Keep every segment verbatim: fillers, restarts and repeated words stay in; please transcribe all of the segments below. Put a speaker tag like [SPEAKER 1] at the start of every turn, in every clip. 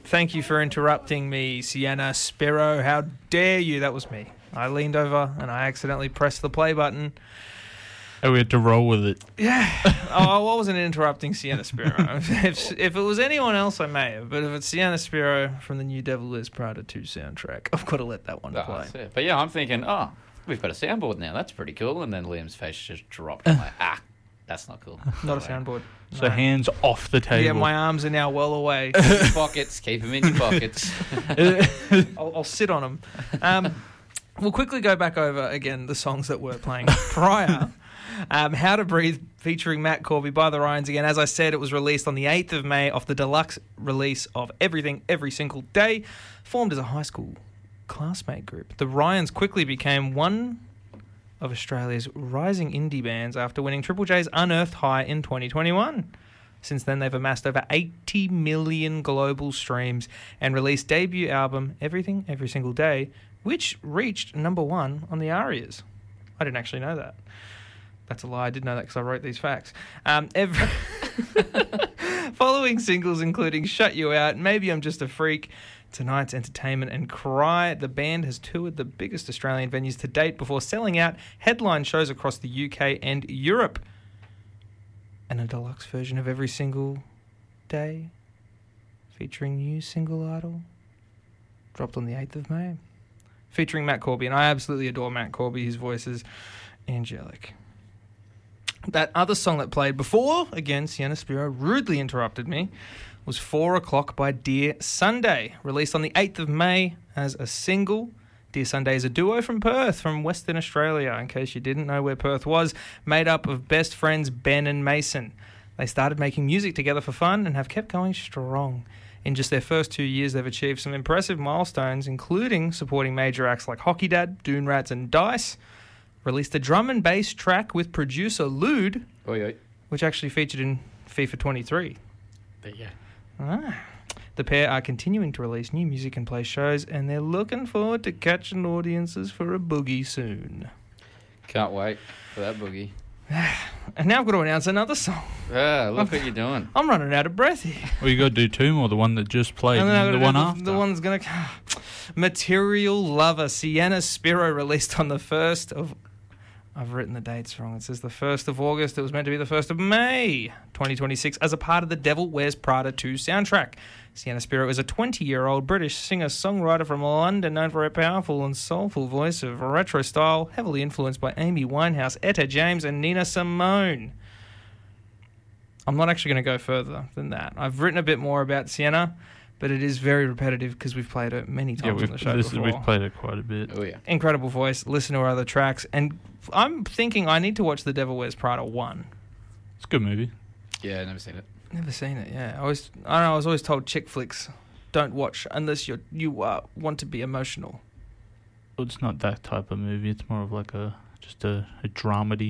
[SPEAKER 1] Thank you for interrupting me, Sienna Spiro. How dare you? That was me. I leaned over and I accidentally pressed the play button.
[SPEAKER 2] And we had to roll with it.
[SPEAKER 1] Yeah. Oh, I wasn't interrupting Sienna Spiro. if, if it was anyone else, I may have. But if it's Sienna Spiro from the new Devil Wears Prada two soundtrack, I've got to let that one
[SPEAKER 3] Oh,
[SPEAKER 1] play.
[SPEAKER 3] that's it. But yeah, I'm thinking, oh, we've got a soundboard now. That's pretty cool. And then Liam's face just dropped. I'm like, ah, that's not cool.
[SPEAKER 1] Not a soundboard.
[SPEAKER 2] So
[SPEAKER 1] No.
[SPEAKER 2] hands off the table.
[SPEAKER 1] Yeah, my arms are now well away.
[SPEAKER 3] Keep your pockets. Keep them in your pockets.
[SPEAKER 1] I'll, I'll sit on them. Um, we'll quickly go back over, again, the songs that were playing prior. Um, How to Breathe featuring Matt Corby by the Ryans. Again, as I said, it was released on the eighth of May off the deluxe release of Everything Every Single Day, formed as a high school classmate group. The Ryans quickly became one of Australia's rising indie bands after winning Triple J's Unearthed High in twenty twenty-one. Since then, they've amassed over eighty million global streams and released debut album Everything Every Single Day, which reached number one on the ARIAs. I didn't actually know that. That's a lie. I did know that because I wrote these facts. Um, every Following singles including Shut You Out, Maybe I'm Just a Freak, Tonight's Entertainment and Cry, the band has toured the biggest Australian venues to date before selling out headline shows across the U K and Europe. And a deluxe version of Every Single Day, featuring new single Idol, dropped on the eighth of May. Featuring Matt Corby, and I absolutely adore Matt Corby. His voice is angelic. That other song that played before, again, Sienna Spiro rudely interrupted me, was Four O'Clock by Dear Sunday, released on the eighth of May as a single. Dear Sunday is a duo from Perth, from Western Australia, in case you didn't know where Perth was, made up of best friends Ben and Mason. They started making music together for fun and have kept going strong. In just their first two years, they've achieved some impressive milestones, including supporting major acts like Hockey Dad, Dune Rats and Dice, released a drum and bass track with producer Lude,
[SPEAKER 3] Oi, oi.
[SPEAKER 1] which actually featured in FIFA twenty-three.
[SPEAKER 3] There you go.
[SPEAKER 1] Ah. The pair are continuing to release new music and play shows, and they're looking forward to catching audiences for a boogie soon.
[SPEAKER 3] Can't wait for that boogie.
[SPEAKER 1] And now I've got to announce another song.
[SPEAKER 3] Ah, look what you're doing.
[SPEAKER 1] I'm running out of breath here.
[SPEAKER 2] Well, you got to do two more. The one that just played
[SPEAKER 1] And
[SPEAKER 2] and,
[SPEAKER 1] then I've
[SPEAKER 2] the
[SPEAKER 1] got
[SPEAKER 2] one
[SPEAKER 1] to do
[SPEAKER 2] after.
[SPEAKER 1] The, the one's going to... Material Lover, Sienna Spiro, released on the first of... I've written the dates wrong. It says the first of August. It was meant to be the first of May, twenty twenty-six, as a part of the Devil Wears Prada two soundtrack. Sienna Spiro is a twenty-year-old British singer-songwriter from London, known for her powerful and soulful voice of retro style, heavily influenced by Amy Winehouse, Etta James, and Nina Simone. I'm not actually going to go further than that. I've written a bit more about Sienna, but it is very repetitive because we've played it many
[SPEAKER 2] yeah,
[SPEAKER 1] times
[SPEAKER 2] we've,
[SPEAKER 1] on the show
[SPEAKER 2] this
[SPEAKER 1] before.
[SPEAKER 2] is, we've played it quite a bit.
[SPEAKER 3] Oh, yeah.
[SPEAKER 1] Incredible voice. Listen to her other tracks. And I'm thinking I need to watch The Devil Wears Prada one.
[SPEAKER 2] It's a good movie.
[SPEAKER 3] Yeah, I've never seen it.
[SPEAKER 1] Never seen it, yeah. I always, I don't know, I was always told chick flicks don't watch unless you you uh, want to be emotional.
[SPEAKER 2] Well, it's not that type of movie. It's more of like a just a, a dramedy.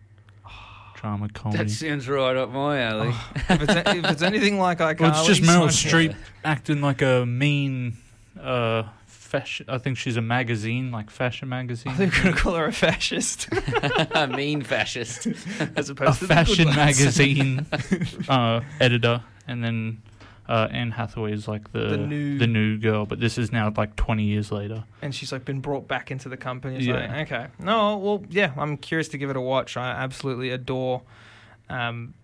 [SPEAKER 2] Drama comedy.
[SPEAKER 3] That sounds right up my alley.
[SPEAKER 1] Oh, if, it's, if it's anything like iCarly...
[SPEAKER 2] Well, it's just Meryl
[SPEAKER 1] sign me up.
[SPEAKER 2] Streep acting like a mean uh, fashion. I think she's a magazine, like fashion magazine.
[SPEAKER 1] I think we're going to call her a fascist.
[SPEAKER 3] A mean fascist.
[SPEAKER 1] As
[SPEAKER 2] a
[SPEAKER 1] opposed to the
[SPEAKER 2] fashion
[SPEAKER 1] good ones.
[SPEAKER 2] magazine uh, editor, and then uh, Anne Hathaway is like the
[SPEAKER 1] The new-
[SPEAKER 2] the new girl. But this is now like twenty years later.
[SPEAKER 1] And she's like been brought back into the company. It's
[SPEAKER 2] Yeah.
[SPEAKER 1] like, okay. No, well, yeah, I'm curious to give it a watch. I absolutely adore um,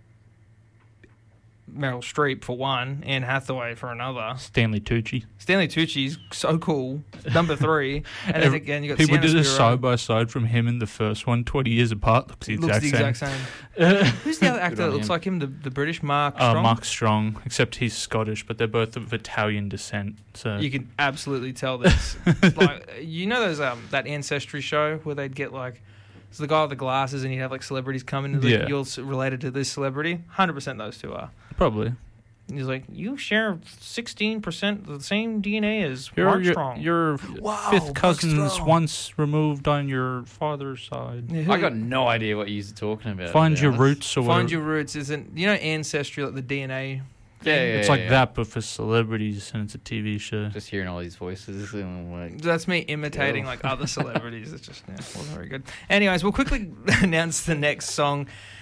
[SPEAKER 1] Meryl Streep for one, Anne Hathaway for another.
[SPEAKER 2] Stanley Tucci.
[SPEAKER 1] Stanley Tucci's so cool. Number three. And then
[SPEAKER 2] Every-
[SPEAKER 1] again, you got
[SPEAKER 2] People
[SPEAKER 1] Sienna
[SPEAKER 2] did a
[SPEAKER 1] Spiro.
[SPEAKER 2] side by side from him in the first one, twenty years apart. Looks the
[SPEAKER 1] Looks
[SPEAKER 2] exact
[SPEAKER 1] the
[SPEAKER 2] same.
[SPEAKER 1] exact same. Who's the other actor
[SPEAKER 3] Good on
[SPEAKER 1] that looks
[SPEAKER 3] him.
[SPEAKER 1] like him? The, the British Mark
[SPEAKER 2] Uh,
[SPEAKER 1] Strong?
[SPEAKER 2] Mark Strong, except he's Scottish, but they're both of Italian descent. So
[SPEAKER 1] You can absolutely tell this. Like, you know those um that Ancestry show where they'd get like, so the guy with the glasses and he'd have like celebrities come in and like,
[SPEAKER 2] Yeah.
[SPEAKER 1] you're s- related to this celebrity. one hundred percent those two are.
[SPEAKER 2] probably
[SPEAKER 1] And he's like, you share sixteen percent of the same D N A as
[SPEAKER 2] you're
[SPEAKER 1] Mark
[SPEAKER 2] your,
[SPEAKER 1] Strong.
[SPEAKER 2] your
[SPEAKER 1] Wow,
[SPEAKER 2] fifth
[SPEAKER 1] Mark
[SPEAKER 2] cousins
[SPEAKER 1] Strong.
[SPEAKER 2] once removed on your father's side.
[SPEAKER 1] Yeah, who-
[SPEAKER 3] I got no idea what you're talking about.
[SPEAKER 2] Find
[SPEAKER 3] to be
[SPEAKER 2] your
[SPEAKER 3] honest.
[SPEAKER 2] roots or
[SPEAKER 1] Find
[SPEAKER 2] whatever.
[SPEAKER 1] your roots isn't, you know, Ancestry, like the D N A.
[SPEAKER 3] Yeah, yeah,
[SPEAKER 2] It's
[SPEAKER 3] yeah,
[SPEAKER 2] like
[SPEAKER 3] yeah.
[SPEAKER 2] that, but for celebrities, and it's a T V show.
[SPEAKER 3] Just hearing all these voices. And I'm like,
[SPEAKER 1] That's me imitating
[SPEAKER 3] Ew.
[SPEAKER 1] like other celebrities. It's just, yeah, wasn't very good. Anyways, we'll quickly announce the next song.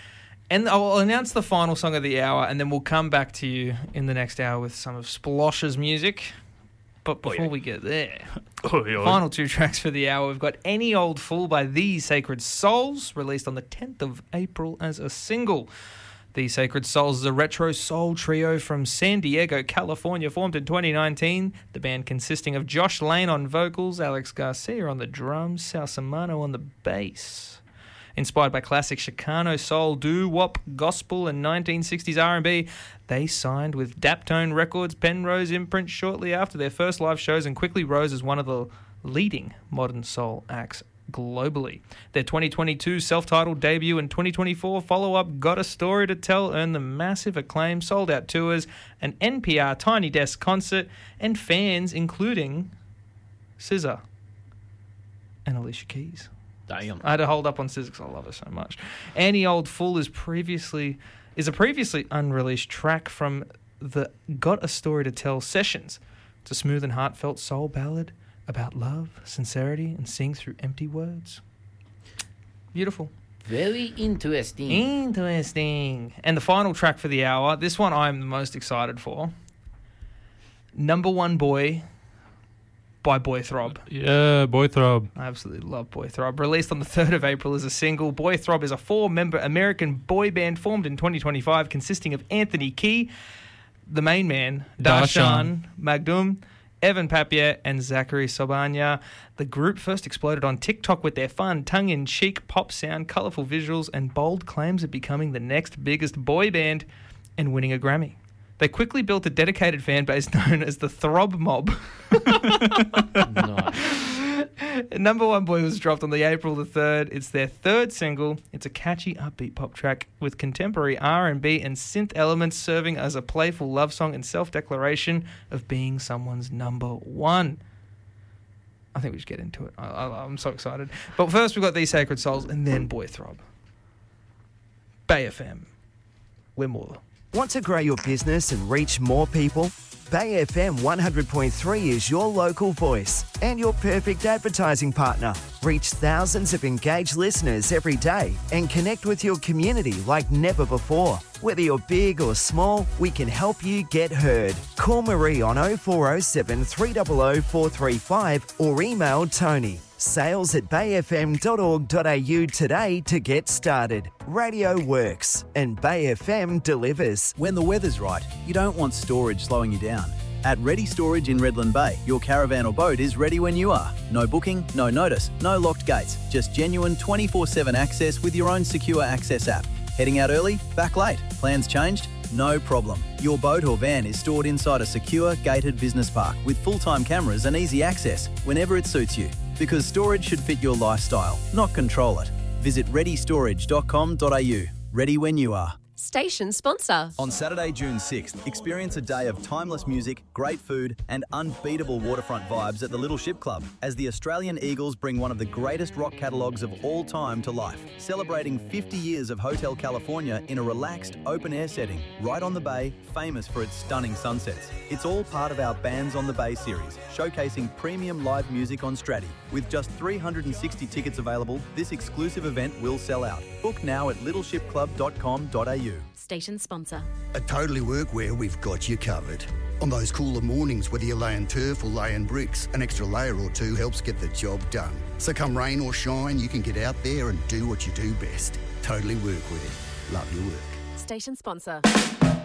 [SPEAKER 1] And I'll announce the final song of the hour, and then we'll come back to you in the next hour with some of Splosh's music. But before
[SPEAKER 2] Oh, yeah.
[SPEAKER 1] we get there,
[SPEAKER 2] Oh, yeah.
[SPEAKER 1] final two tracks for the hour. We've got Any Old Fool by The Sacred Souls, released on the tenth of April as a single. The Sacred Souls is a retro soul trio from San Diego, California, formed in twenty nineteen. The band consisting of Josh Lane on vocals, Alex Garcia on the drums, Sal Samano on the bass. Inspired by classic Chicano soul, doo-wop, gospel, and nineteen sixties R and B, they signed with Daptone Records Penrose imprint shortly after their first live shows and quickly rose as one of the leading modern soul acts globally. Their twenty twenty-two self-titled debut and twenty twenty-four follow-up Got a Story to Tell earned them massive acclaim, sold-out tours, an N P R Tiny Desk concert, and fans including S Z A and Alicia Keys.
[SPEAKER 3] Damn.
[SPEAKER 1] I had to hold up on S Z A because I love her so much. Any Old Fool is previously is a previously unreleased track from the Got a Story to Tell sessions. It's a smooth and heartfelt soul ballad about love, sincerity, and seeing through empty words. Beautiful.
[SPEAKER 3] Very interesting.
[SPEAKER 1] Interesting. And the final track for the hour, this one I'm the most excited for. Number One Boy by Boy Throb.
[SPEAKER 2] Yeah, Boy Throb.
[SPEAKER 1] I absolutely love Boy Throb. Released on the third of April as a single, Boy Throb is a four-member American boy band formed in twenty twenty-five consisting of Anthony Key, the main man, Darshan Magdum, Evan Papier, and Zachary Sobanya. The group first exploded on TikTok with their fun, tongue-in-cheek pop sound, colourful visuals, and bold claims of becoming the next biggest boy band and winning a Grammy. They quickly built a dedicated fan base known as the Throb Mob.
[SPEAKER 3] Nice.
[SPEAKER 1] Number One Boy was dropped on the April the third. It's their third single. It's a catchy, upbeat pop track with contemporary R and B and synth elements serving as a playful love song and self-declaration of being someone's number one. I think we should get into it. I, I, I'm so excited. But first we've got These Sacred Souls and then Boy Throb. Bay F M. We're more.
[SPEAKER 4] Want to grow your business and reach more people? Bay F M one hundred point three is your local voice and your perfect advertising partner. Reach thousands of engaged listeners every day and connect with your community like never before. Whether you're big or small, we can help you get heard. Call Marie on oh four oh seven, three hundred, four three five or email Tony. Sales at bay f m dot org dot a u today to get started. Radio works and Bay F M delivers.
[SPEAKER 5] When the weather's right, you don't want storage slowing you down. At Ready Storage in Redland Bay, your caravan or boat is ready when you are. No booking, no notice, no locked gates, just genuine twenty-four seven access with your own secure access app. Heading out early? Back late? Plans changed? No problem. Your boat or van is stored inside a secure, gated business park with full-time cameras and easy access whenever it suits you. Because storage should fit your lifestyle, not control it. Visit ready storage dot com dot a u. Ready when you are.
[SPEAKER 6] Station sponsor.
[SPEAKER 5] On Saturday, June sixth, experience a day of timeless music, great food, and unbeatable waterfront vibes at the Little Ship Club as the Australian Eagles bring one of the greatest rock catalogues of all time to life, celebrating fifty years of Hotel California in a relaxed, open-air setting, right on the bay, famous for its stunning sunsets. It's all part of our Bands on the Bay series, showcasing premium live music on Stratty. With just three hundred sixty tickets available, this exclusive event will sell out. Book now at little ship club dot com dot a u.
[SPEAKER 6] Station sponsor.
[SPEAKER 7] At Totally Workwear, we've got you covered. On those cooler mornings, whether you're laying turf or laying bricks, an extra layer or two helps get the job done. So come rain or shine, you can get out there and do what you do best. Totally Workwear. Love your work.
[SPEAKER 6] Station sponsor.